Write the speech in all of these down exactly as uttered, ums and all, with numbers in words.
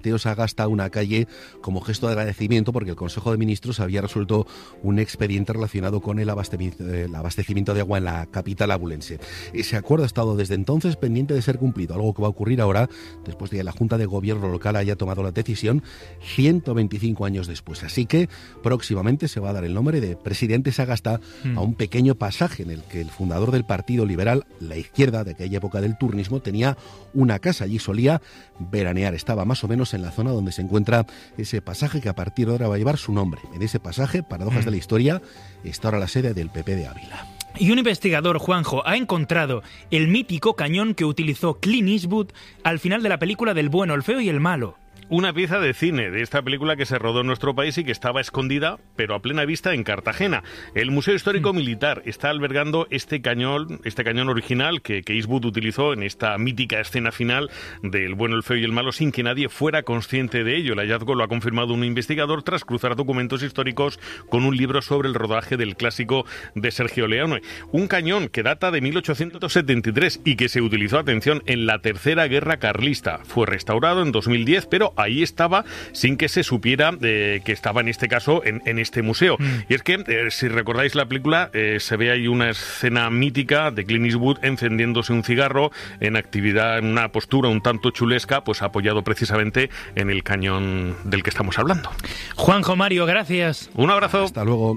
Mateo Sagasta una calle como gesto de agradecimiento porque el Consejo de Ministros había resuelto un expediente relacionado con el abastecimiento, el abastecimiento de agua en la capital abulense. Ese acuerdo ha estado desde entonces pendiente de ser cumplido, algo que va a ocurrir ahora después de que la Junta de Gobierno local haya tomado la decisión ciento veinticinco años después. Así que próximamente se va a dar el nombre de Presidente Sagasta mm. a un pequeño pasaje en el que el fundador del Partido Liberal, la izquierda de aquella época del turnismo, tenía una casa. Allí solía veranear. Estaba más o menos en la zona donde se encuentra ese pasaje que a partir de ahora va a llevar su nombre. En ese pasaje, paradojas mm. de la historia, está ahora la sede del P P de Ávila. Y un investigador, Juanjo, ha encontrado el mítico cañón que utilizó Clint Eastwood al final de la película del bueno, el feo y el malo. Una pieza de cine de esta película que se rodó en nuestro país y que estaba escondida, pero a plena vista, en Cartagena. El Museo Histórico Militar está albergando este cañón, este cañón original que, que Eastwood utilizó en esta mítica escena final del bueno, el feo y el malo, sin que nadie fuera consciente de ello. El hallazgo lo ha confirmado un investigador tras cruzar documentos históricos con un libro sobre el rodaje del clásico de Sergio Leone. Un cañón que data de mil ochocientos setenta y tres y que se utilizó, atención, en la Tercera Guerra Carlista. Fue restaurado en dos mil diez, pero ahí estaba sin que se supiera eh, que estaba en este caso en, en este museo. Mm. Y es que, eh, si recordáis la película, eh, se ve ahí una escena mítica de Clint Eastwood encendiéndose un cigarro en actividad, en una postura un tanto chulesca, pues apoyado precisamente en el cañón del que estamos hablando. Juanjo, Mario, gracias. Un abrazo. Hasta luego.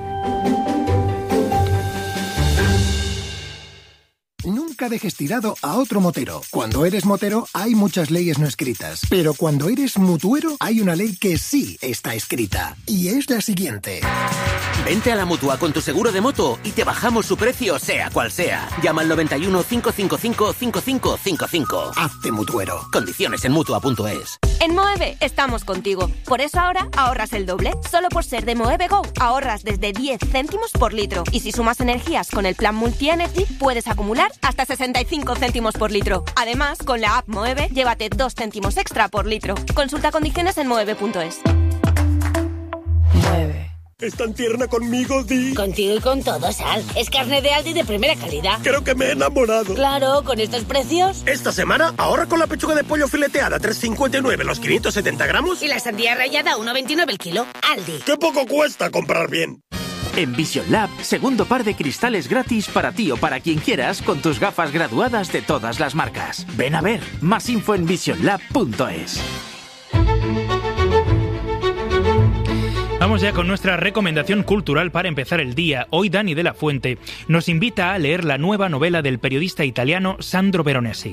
Nunca dejes tirado a otro motero. Cuando eres motero hay muchas leyes no escritas, pero cuando eres mutuero hay una ley que sí está escrita, y es la siguiente. Vente a la Mutua con tu seguro de moto y te bajamos su precio sea cual sea. Llama al noventa y uno, cinco cinco cinco, cinco cinco cinco cinco. Hazte mutuero. Condiciones en mutua punto es. En Moeve estamos contigo. Por eso ahora ahorras el doble. Solo por ser de Moeve Go ahorras desde diez céntimos por litro. Y si sumas energías con el plan Multi-Energy, puedes acumular hasta sesenta y cinco céntimos por litro. Además, con la app Moeve, llévate dos céntimos extra por litro. Consulta condiciones en moeve punto es. Moeve. ¿Es tan tierna conmigo, Di? Contigo y con todo, Sal. Es carne de Aldi de primera calidad. Creo que me he enamorado. Claro, con estos precios. Esta semana ahorra con la pechuga de pollo fileteada tres cincuenta y nueve los quinientos setenta gramos. Y la sandía rallada uno veintinueve el kilo. Aldi. ¡Qué poco cuesta comprar bien! En Vision Lab, segundo par de cristales gratis para ti o para quien quieras con tus gafas graduadas de todas las marcas. Ven a ver. Más info en vision lab punto es. Vamos ya con nuestra recomendación cultural para empezar el día. Hoy Dani de la Fuente nos invita a leer la nueva novela del periodista italiano Sandro Veronesi.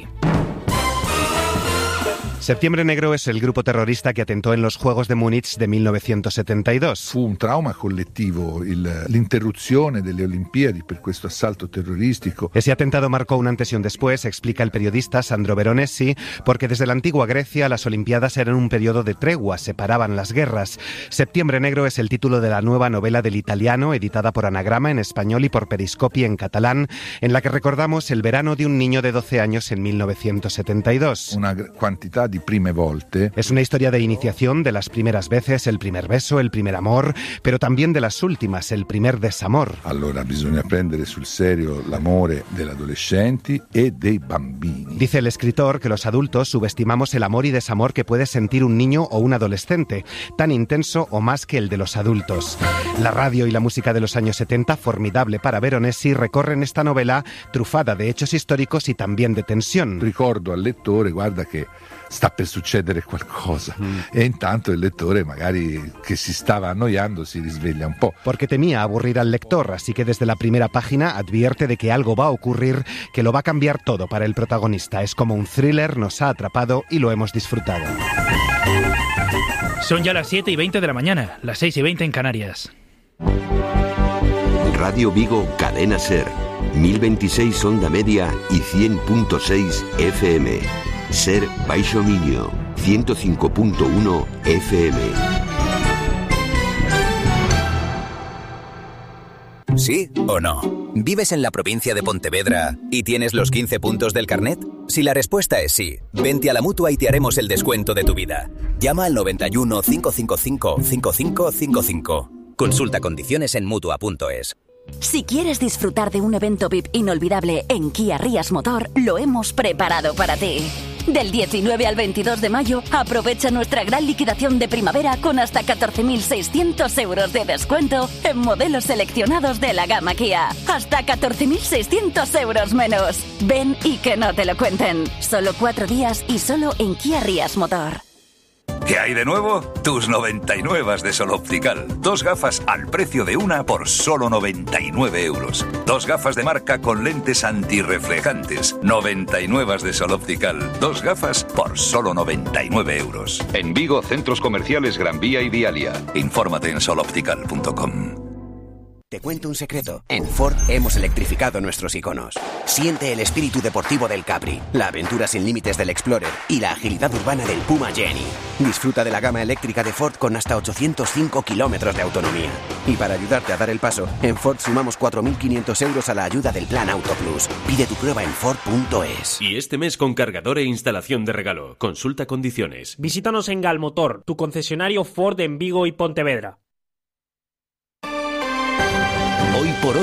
Septiembre Negro es el grupo terrorista que atentó en los Juegos de Múnich de mil novecientos setenta y dos. Fu un trauma collettivo il, l'interruzione delle Olimpiadi per questo assalto terrorístico. Ese atentado marcó un antes y un después, explica el periodista Sandro Veronesi, porque desde la antigua Grecia las Olimpiadas eran un periodo de tregua, separaban las guerras. Septiembre Negro es el título de la nueva novela del italiano, editada por Anagrama en español y por Periscopi en catalán, en la que recordamos el verano de un niño de doce años en mil novecientos setenta y dos. Una cantidad de prime volte. Es una historia de iniciación, de las primeras veces, el primer beso, el primer amor, pero también de las últimas, el primer desamor. Allora bisogna prendere sul serio l'amore degli adolescenti e dei bambini. Dice el escritor que los adultos subestimamos el amor y desamor que puede sentir un niño o un adolescente, tan intenso o más que el de los adultos. La radio y la música de los años setenta, formidable para Veronesi, recorren esta novela trufada de hechos históricos y también de tensión. Ricordo al lettore, guarda che sta per succedere qualcosa, mm. e intanto il lettore magari che si stava annoiando si risveglia un po'. Porque temía aburrir al lector, así que desde la primera página advierte de que algo va a ocurrir que lo va a cambiar todo para el protagonista. Es como un thriller, nos ha atrapado y lo hemos disfrutado. Son ya las siete y veinte de la mañana, las seis y veinte en Canarias. Radio Vigo, Cadena Ser, mil veintiséis onda media y cien punto seis F M. Ser Baixo Miño, ciento cinco punto uno F M. ¿Sí o no? ¿Vives en la provincia de Pontevedra y tienes los quince puntos del carnet? Si la respuesta es sí, vente a la Mutua y te haremos el descuento de tu vida. Llama al noventa y uno, cinco cinco cinco, cinco cinco cinco cinco. Consulta condiciones en mutua punto es. Si quieres disfrutar de un evento V I P inolvidable en Kia Rías Motor, lo hemos preparado para ti. Del diecinueve al veintidós de mayo, aprovecha nuestra gran liquidación de primavera con hasta catorce mil seiscientos euros de descuento en modelos seleccionados de la gama Kia. Hasta catorce mil seiscientos euros menos. Ven y que no te lo cuenten. Solo cuatro días y solo en Kia Rías Motor. ¿Qué hay de nuevo? Tus noventa y nueve de Sol Optical. Dos gafas al precio de una por solo noventa y nueve euros. Dos gafas de marca con lentes antirreflejantes. noventa y nueve de Sol Optical. Dos gafas por solo noventa y nueve euros. En Vigo, centros comerciales Gran Vía y Vialia. Infórmate en sol optical punto com. Te cuento un secreto. En Ford hemos electrificado nuestros iconos. Siente el espíritu deportivo del Capri, la aventura sin límites del Explorer y la agilidad urbana del Puma Jenny. Disfruta de la gama eléctrica de Ford con hasta ochocientos cinco kilómetros de autonomía. Y para ayudarte a dar el paso, en Ford sumamos cuatro mil quinientos euros a la ayuda del Plan Auto Plus. Pide tu prueba en Ford punto es. Y este mes con cargador e instalación de regalo. Consulta condiciones. Visítanos en Galmotor, tu concesionario Ford en Vigo y Pontevedra. Hoy por hoy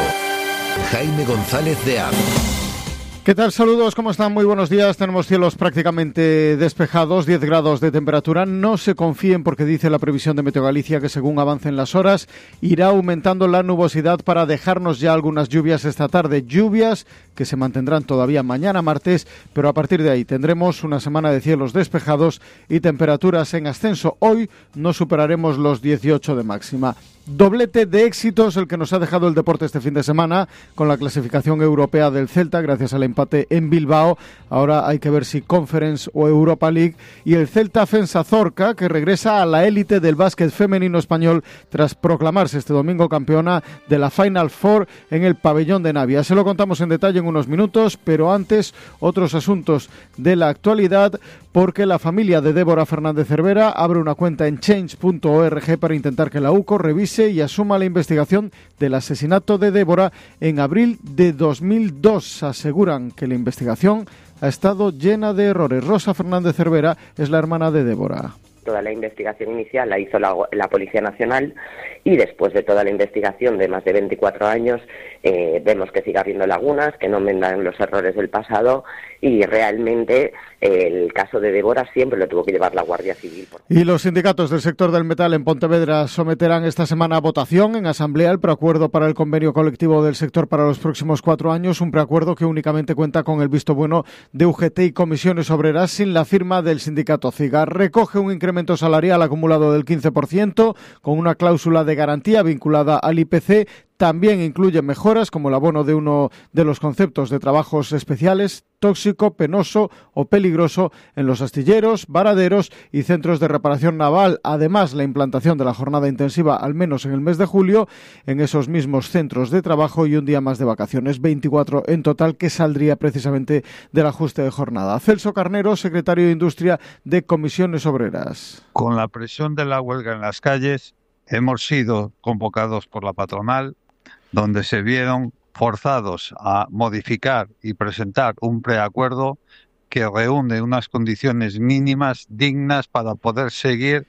Vigo. Jaime González de A. ¿Qué tal? Saludos, ¿cómo están? Muy buenos días. Tenemos cielos prácticamente despejados, diez grados de temperatura. No se confíen porque dice la previsión de Meteo Galicia que según avancen las horas irá aumentando la nubosidad para dejarnos ya algunas lluvias esta tarde. Lluvias que se mantendrán todavía mañana martes, pero a partir de ahí tendremos una semana de cielos despejados y temperaturas en ascenso. Hoy no superaremos los dieciocho de máxima. Doblete de éxitos el que nos ha dejado el deporte este fin de semana con la clasificación europea del Celta gracias al empate en Bilbao. Ahora hay que ver si Conference o Europa League. Y el Celta Fensa Zorca, que regresa a la élite del básquet femenino español tras proclamarse este domingo campeona de la Final Four en el pabellón de Navia. Se lo contamos en detalle en unos minutos, pero antes otros asuntos de la actualidad, porque la familia de Débora Fernández Cervera abre una cuenta en change punto org para intentar que la U C O revise y asuma la investigación del asesinato de Débora en abril de dos mil dos. Aseguran que la investigación ha estado llena de errores. Rosa Fernández Cervera es la hermana de Débora. Toda la investigación inicial la hizo la, la Policía Nacional y después de toda la investigación de más de veinticuatro años eh, vemos que sigue habiendo lagunas, que no enmendan los errores del pasado y realmente eh, el caso de Débora siempre lo tuvo que llevar la Guardia Civil. Y los sindicatos del sector del metal en Pontevedra someterán esta semana a votación en asamblea el preacuerdo para el convenio colectivo del sector para los próximos cuatro años, un preacuerdo que únicamente cuenta con el visto bueno de U G T y comisiones obreras sin la firma del sindicato CIGAR. Recoge un incremento salarial acumulado del quince por ciento con una cláusula de garantía vinculada al I P C. También incluye mejoras como el abono de uno de los conceptos de trabajos especiales, tóxico, penoso o peligroso en los astilleros, varaderos y centros de reparación naval. Además, la implantación de la jornada intensiva, al menos en el mes de julio, en esos mismos centros de trabajo y un día más de vacaciones, veinticuatro en total, que saldría precisamente del ajuste de jornada. Celso Carnero, secretario de Industria de Comisiones Obreras. Con la presión de la huelga en las calles, hemos sido convocados por la patronal, donde se vieron forzados a modificar y presentar un preacuerdo que reúne unas condiciones mínimas dignas para poder seguir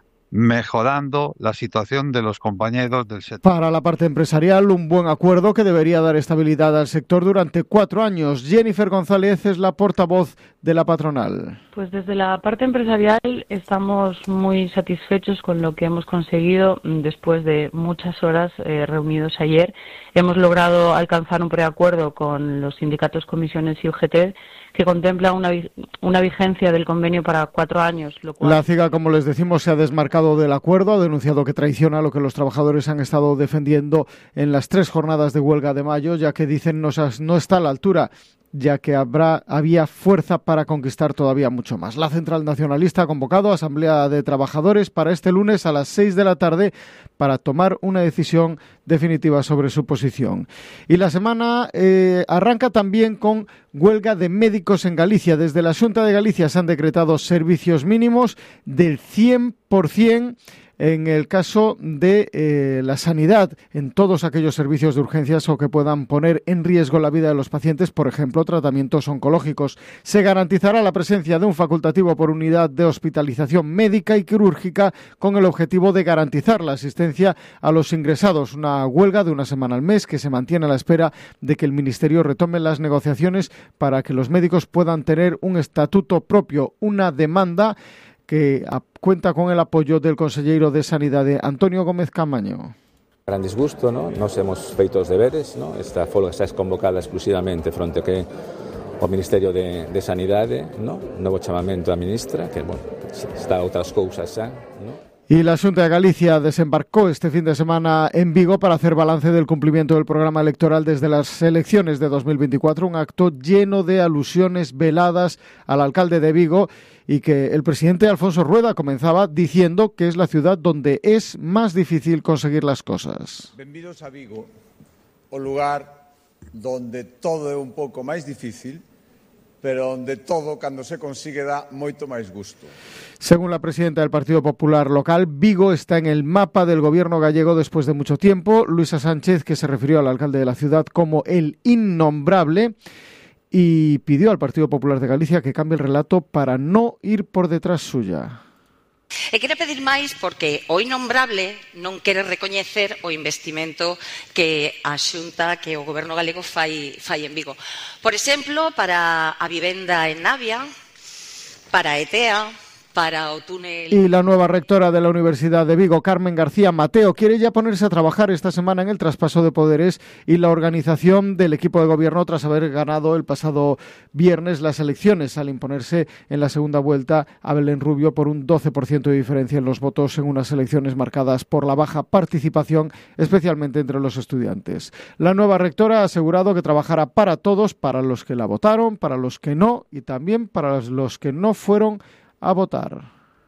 mejorando la situación de los compañeros del sector. Para la parte empresarial, un buen acuerdo que debería dar estabilidad al sector durante cuatro años. Jennifer González es la portavoz de la patronal. Pues desde la parte empresarial estamos muy satisfechos con lo que hemos conseguido después de muchas horas eh, reunidos ayer. Hemos logrado alcanzar un preacuerdo con los sindicatos, comisiones y U G T que contempla una, una vigencia del convenio para cuatro años. Lo cual... La CIGA, como les decimos, se ha desmarcado del acuerdo, ha denunciado que traiciona lo que los trabajadores han estado defendiendo en las tres jornadas de huelga de mayo, ya que dicen no, no está a la altura, ya que habrá había fuerza para conquistar todavía mucho más. La Central Nacionalista ha convocado a Asamblea de Trabajadores para este lunes a las seis de la tarde para tomar una decisión definitiva sobre su posición. Y la semana eh, arranca también con huelga de médicos en Galicia. Desde la Xunta de Galicia se han decretado servicios mínimos del cien por ciento en el caso de eh, la sanidad en todos aquellos servicios de urgencias o que puedan poner en riesgo la vida de los pacientes, por ejemplo, tratamientos oncológicos. Se garantizará la presencia de un facultativo por unidad de hospitalización médica y quirúrgica con el objetivo de garantizar la asistencia a los ingresados. Una huelga de una semana al mes que se mantiene a la espera de que el Ministerio retome las negociaciones para que los médicos puedan tener un estatuto propio, una demanda que cuenta con el apoyo del consejero de Sanidad, Antonio Gómez Camaño. Gran disgusto, ¿no? Nos hemos feito os deberes, ¿no? Esta folga está convocada exclusivamente fronte que o Ministerio de, de Sanidade, ¿no? Novo chamamento a ministra, que, bueno, está a outras cousas xa, ¿no? Y la Xunta de Galicia desembarcó este fin de semana en Vigo para hacer balance del cumplimiento del programa electoral desde las elecciones de dos mil veinticuatro, un acto lleno de alusiones veladas al alcalde de Vigo y que el presidente Alfonso Rueda comenzaba diciendo que es la ciudad donde es más difícil conseguir las cosas. Benvidos a Vigo, o lugar donde todo é un pouco máis difícil, pero onde todo, cando se consigue, dá moito máis gusto. Según la presidenta del Partido Popular local, Vigo está en el mapa del gobierno gallego después de mucho tiempo. Luisa Sánchez, que se refirió al alcalde de la ciudad como el innombrable, y pidió al Partido Popular de Galicia que cambie el relato para no ir por detrás suya. E quere pedir máis porque o innombrable non quere recoñecer o investimento que a Xunta, que o Goberno galego fai, fai en Vigo. Por exemplo, para a vivenda en Navia, para a E T E A, para o túnel. Y la nueva rectora de la Universidad de Vigo, Carmen García Mateo, quiere ya ponerse a trabajar esta semana en el traspaso de poderes y la organización del equipo de gobierno tras haber ganado el pasado viernes las elecciones al imponerse en la segunda vuelta a Belén Rubio por un doce por ciento de diferencia en los votos en unas elecciones marcadas por la baja participación, especialmente entre los estudiantes. La nueva rectora ha asegurado que trabajará para todos, para los que la votaron, para los que no y también para los que no fueron a votar.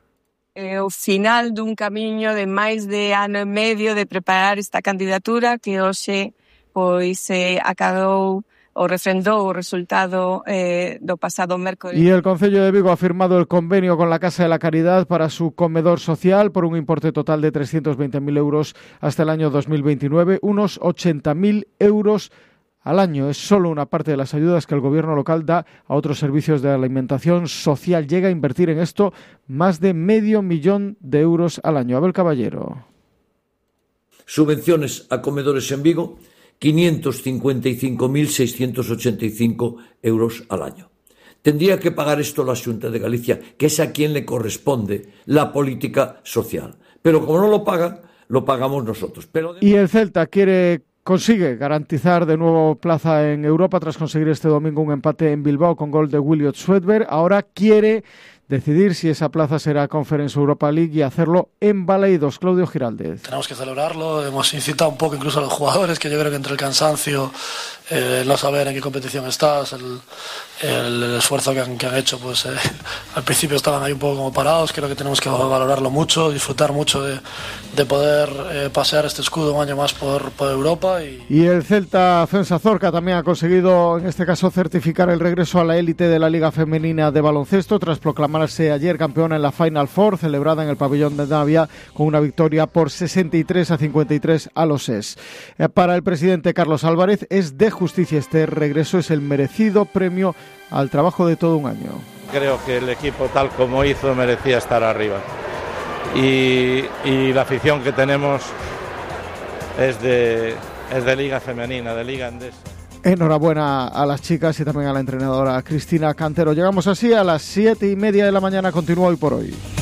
É o final dun camiño de máis de ano e medio de preparar esta candidatura que hoxe pois se acabou o refrendou o resultado eh, do pasado mércoles. Y el Concello de Vigo ha firmado el convenio con la Casa de la Caridad para su comedor social por un importe total de trescientos veinte mil euros hasta el año dos mil veintinueve, unos ochenta mil euros al año. Es solo una parte de las ayudas que el gobierno local da a otros servicios de alimentación social. Llega a invertir en esto más de medio millón de euros al año. Abel Caballero. Subvenciones a comedores en Vigo, quinientos cincuenta y cinco mil seiscientos ochenta y cinco euros al año. Tendría que pagar esto la Xunta de Galicia, que es a quien le corresponde la política social. Pero como no lo pagan, lo pagamos nosotros. Pero de... Y el Celta quiere... Consigue garantizar de nuevo plaza en Europa tras conseguir este domingo un empate en Bilbao con gol de Williot Swedberg. Ahora quiere decidir si esa plaza será Conference Europa League y hacerlo en Baleidos. Claudio Giraldez. Tenemos que celebrarlo, hemos incitado un poco incluso a los jugadores, que yo creo que entre el cansancio, eh, no saber en qué competición estás, el, el, el esfuerzo que han, que han hecho, pues eh, al principio estaban ahí un poco como parados. Creo que tenemos que valorarlo mucho, disfrutar mucho de, de poder eh, pasear este escudo un año más por, por Europa. Y... y el Celta Fensa Zorca también ha conseguido, en este caso, certificar el regreso a la élite de la Liga Femenina de Baloncesto tras proclamar ayer campeona en la Final Four, celebrada en el pabellón de Navia con una victoria por sesenta y tres a cincuenta y tres a los E S. Eh, para el presidente Carlos Álvarez es de justicia este regreso, es el merecido premio al trabajo de todo un año. Creo que el equipo, tal como hizo, merecía estar arriba y, y la afición que tenemos es de, es de Liga Femenina, de Liga Endesa. Enhorabuena a las chicas y también a la entrenadora Cristina Cantero. Llegamos así a las siete y media de la mañana. Continúa Hoy por Hoy.